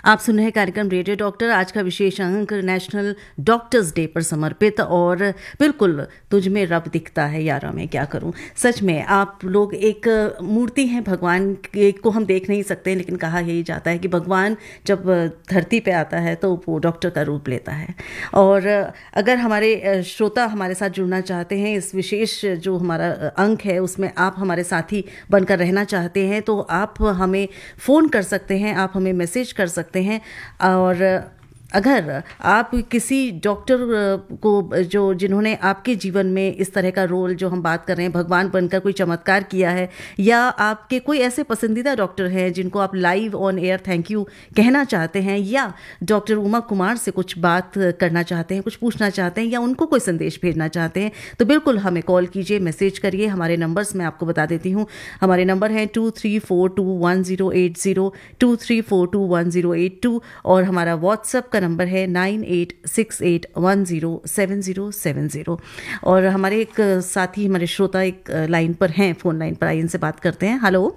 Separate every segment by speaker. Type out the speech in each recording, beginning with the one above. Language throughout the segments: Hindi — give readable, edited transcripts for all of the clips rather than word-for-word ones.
Speaker 1: आप सुन रहे हैं कार्यक्रम रेडियो डॉक्टर। आज का विशेष अंक नेशनल डॉक्टर्स डे पर समर्पित। और बिल्कुल तुझ में रब दिखता है यारा, मैं क्या करूं। सच में आप लोग एक मूर्ति हैं भगवान को हम देख नहीं सकते, लेकिन कहा यही जाता है कि भगवान जब धरती पे आता है तो वो डॉक्टर का रूप लेता है। और अगर हमारे श्रोता हमारे साथ जुड़ना चाहते हैं, इस विशेष जो हमारा अंक है उसमें आप हमारे साथी बनकर रहना चाहते हैं, तो आप हमें फ़ोन कर सकते हैं, आप हमें मैसेज कर सकते हैं। और अगर आप किसी डॉक्टर को जिन्होंने आपके जीवन में इस तरह का रोल जो हम बात कर रहे हैं भगवान बनकर कोई चमत्कार किया है, या आपके कोई ऐसे पसंदीदा डॉक्टर हैं जिनको आप live on air thank you कहना चाहते हैं, या डॉक्टर उमा कुमार से कुछ बात करना चाहते हैं, कुछ पूछना चाहते हैं, या उनको कोई संदेश भेजना चाहते हैं, तो बिल्कुल हमें कॉल कीजिए, मैसेज करिए। हमारे नंबर्स मैं आपको बता देती हूँ। हमारे नंबर हैं 23421080, 23421082, और हमारा व्हाट्सएप का नंबर है 9868107070। और हमारे एक साथी, हमारे श्रोता एक लाइन पर हैं, फोन लाइन पर, आइए इनसे बात करते हैं। हेलो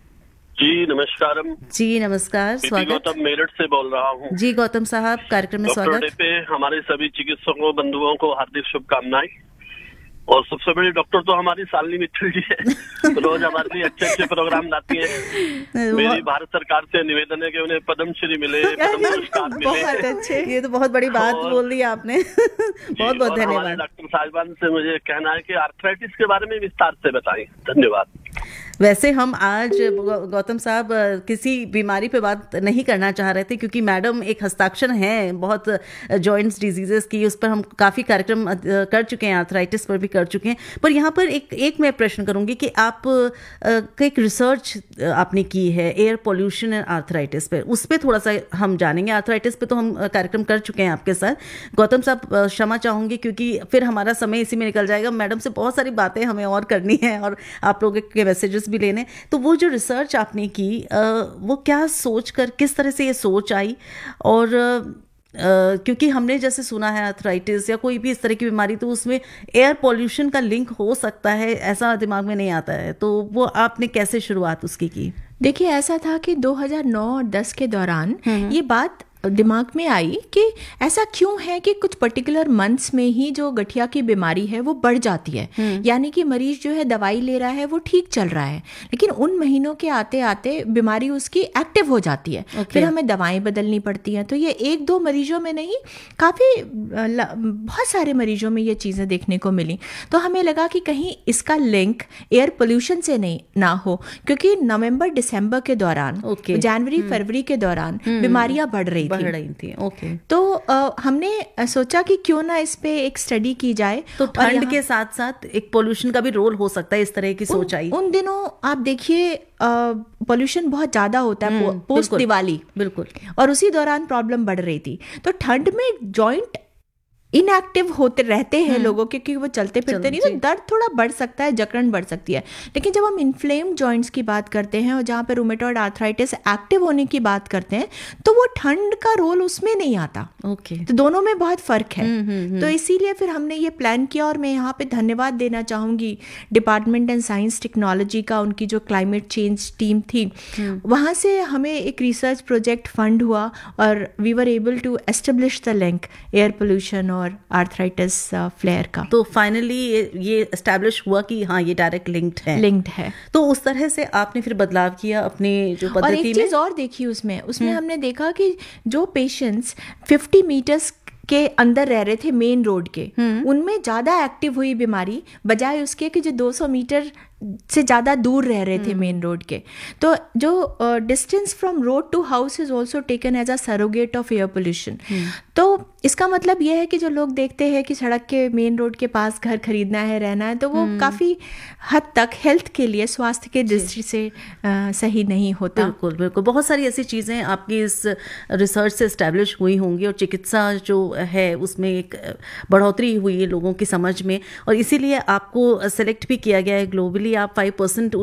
Speaker 2: जी नमस्कार।
Speaker 1: जी नमस्कार, स्वागत।
Speaker 2: गौतम मेरठ से बोल रहा हूँ।
Speaker 1: जी गौतम साहब, कार्यक्रम में स्वागत।
Speaker 2: डॉक्टर डे पे हमारे सभी चिकित्सकों बंधुओं को हार्दिक शुभकामनाएं। और सबसे बड़ी डॉक्टर तो हमारी शालिनी मित्तल जी है, रोज हमारे लिए अच्छे अच्छे प्रोग्राम लाती है। मेरी भारत सरकार से निवेदन है कि उन्हें पद्मश्री मिले, पद्म पुरस्कार मिले।
Speaker 1: बहुत अच्छे, ये तो बहुत बड़ी बात बोल दी आपने। बहुत बहुत धन्यवाद।
Speaker 2: डॉक्टर साहिबान से मुझे कहना है कि आर्थराइटिस के बारे में विस्तार से बताएं। धन्यवाद।
Speaker 1: वैसे हम आज गौतम साहब किसी बीमारी पे बात नहीं करना चाह रहे थे, क्योंकि मैडम एक हस्ताक्षर हैं बहुत जॉइंट्स डिजीजेस की, उस पर हम काफ़ी कार्यक्रम कर चुके हैं, आर्थराइटिस पर भी कर चुके हैं। पर यहाँ पर एक मैं प्रश्न करूँगी कि आप एक रिसर्च आपने की है एयर पोल्यूशन एंड आर्थराइटिस पर, उस पर थोड़ा सा हम जानेंगे। आर्थराइटिस पे तो हम कार्यक्रम कर चुके हैं आपके साथ। गौतम साहब क्षमा चाहूँगी, क्योंकि फिर हमारा समय इसी में निकल जाएगा। मैडम से बहुत सारी बातें हमें और करनी है और आप लोगों के मैसेजेस भी लेने। तो वो जो रिसर्च आपने की, वो क्या सोचकर, किस तरह से ये सोच आई? और क्योंकि हमने जैसे सुना है आर्थराइटिस या कोई भी इस तरह की बीमारी, तो उसमें एयर पोल्यूशन का लिंक हो सकता है, ऐसा दिमाग में नहीं आता है। तो वो आपने कैसे शुरुआत उसकी की?
Speaker 3: देखिए, ऐसा था कि 2009 और 10 के दौरान ये बात दिमाग में आई कि ऐसा क्यों है कि कुछ पर्टिकुलर मंथ्स में ही जो गठिया की बीमारी है वो बढ़ जाती है। यानी कि मरीज जो है दवाई ले रहा है, वो ठीक चल रहा है, लेकिन उन महीनों के आते आते बीमारी उसकी एक्टिव हो जाती है। फिर हमें दवाएं बदलनी पड़ती हैं। तो ये एक दो मरीजों में नहीं, काफ़ी बहुत सारे मरीजों में ये चीज़ें देखने को मिली। तो हमें लगा कि कहीं इसका लिंक एयर पोल्यूशन से नहीं ना हो, क्योंकि नवंबर दिसंबर के दौरान, जनवरी फरवरी के दौरान बीमारियां बढ़ रही थी।
Speaker 1: ओके।
Speaker 3: तो हमने सोचा कि क्यों ना इस पे एक स्टडी की जाए।
Speaker 1: तो ठंड के साथ साथ एक पोल्यूशन का भी रोल हो सकता है, इस तरह की सोच आई।
Speaker 3: उन दिनों आप देखिए पोल्यूशन बहुत ज्यादा होता है पोस्ट दिवाली,
Speaker 1: बिल्कुल,
Speaker 3: और उसी दौरान प्रॉब्लम बढ़ रही थी। तो ठंड में जॉइंट इनएक्टिव होते रहते हैं लोगों के, क्योंकि वो चलते फिरते नहीं, तो दर्द थोड़ा बढ़ सकता है, जकड़न बढ़ सकती है। लेकिन जब हम इन्फ्लेम्ड जॉइंट्स की बात करते हैं और जहाँ पे रूमेटॉइड आर्थराइटिस एक्टिव होने की बात करते हैं, तो वो ठंड का रोल उसमें नहीं आता।
Speaker 1: ओके।
Speaker 3: तो दोनों में बहुत फर्क है। तो इसीलिए फिर हमने ये प्लान किया, और मैं यहाँ पे धन्यवाद देना चाहूँगी डिपार्टमेंट एंड साइंस टेक्नोलॉजी का। उनकी जो क्लाइमेट चेंज टीम थी, वहाँ से हमें एक रिसर्च प्रोजेक्ट फंड हुआ, और we were able to establish the link air pollution और आर्थराइटिस फ्लेयर का।
Speaker 1: तो फाइनली ये एस्टैब्लिश हुआ कि हाँ, ये डायरेक्ट लिंक्ड है। तो उस तरह से आपने फिर बदलाव किया अपने जो पद्धति में।
Speaker 3: और एक चीज और देखी उसमें हमने देखा कि जो पेशेंट्स 50 मीटर्स के अंदर रह रहे थे मेन रोड के, उनमें ज्यादा एक्टिव हुई बीमारी, बजाय उसके कि जो 200 मीटर से ज़्यादा दूर रह रहे थे मेन रोड के। तो जो distance from road to house is also taken as a surrogate of air pollution. तो इसका मतलब यह है कि जो लोग देखते हैं कि सड़क के मेन रोड के पास घर खरीदना है, रहना है, तो वो काफ़ी हद तक हेल्थ के लिए, स्वास्थ्य के दृष्टि से सही नहीं होता।
Speaker 1: बिल्कुल बिल्कुल। बहुत सारी ऐसी चीज़ें आपकी इस रिसर्च से इस्टेब्लिश हुई होंगी, और चिकित्सा जो है उसमें एक बढ़ोतरी हुई है लोगों की समझ में, और इसीलिए आपको सेलेक्ट भी किया गया है ग्लोबली। आप 5%